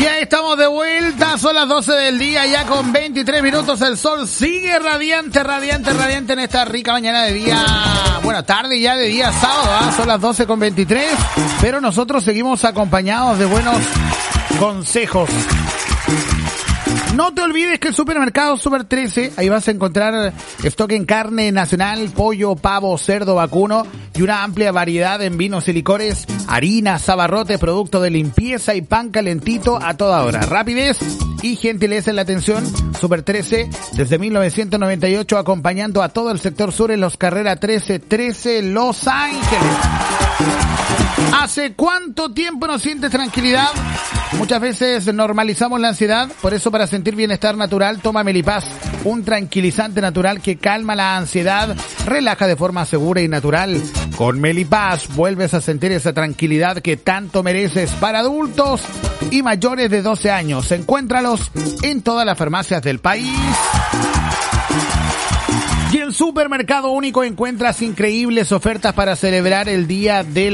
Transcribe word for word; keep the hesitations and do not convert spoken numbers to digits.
Ya estamos de vuelta, son las doce del día, ya con veintitrés minutos, el sol sigue radiante, radiante, radiante en esta rica mañana de día, bueno, tarde ya de día sábado, ¿eh? Son las doce con veintitrés, pero nosotros seguimos acompañados de buenos consejos. No te olvides que el supermercado Super trece, ahí vas a encontrar stock en carne nacional, pollo, pavo, cerdo, vacuno y una amplia variedad en vinos y licores, harinas, abarrotes, productos de limpieza y pan calentito a toda hora. Rapidez y gentileza en la atención. Super trece desde mil novecientos noventa y ocho acompañando a todo el sector sur en los Carrera trece trece Los Ángeles. ¿Hace cuánto tiempo no sientes tranquilidad? Muchas veces normalizamos la ansiedad, por eso para sentir bienestar natural toma Melipaz, un tranquilizante natural que calma la ansiedad, relaja de forma segura y natural. Con Melipaz vuelves a sentir esa tranquilidad que tanto mereces para adultos y mayores de doce años. Encuéntralos en todas las farmacias del país. Y en Supermercado Único encuentras increíbles ofertas para celebrar el Día del